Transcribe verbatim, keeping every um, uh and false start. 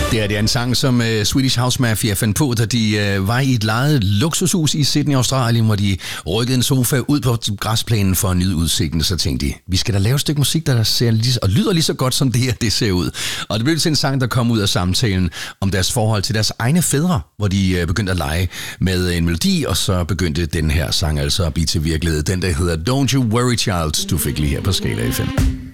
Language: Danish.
Det er, det er en sang, som uh, Swedish House Mafia fandt på, da de uh, var i et lejet luksushus i Sydney, Australien, hvor de rykkede en sofa ud på græsplænen for at nyde udsigten. Så tænkte de, vi skal da lave et stykke musik, der ser lige, og lyder lige så godt, som det her det ser ud. Og det blev til en sang, der kom ud af samtalen om deres forhold til deres egne fædre, hvor de uh, begyndte at lege med en melodi, og så begyndte den her sang altså at blive til virkelighed. Den, der hedder Don't You Worry Child, du fik lige her på Skala F M.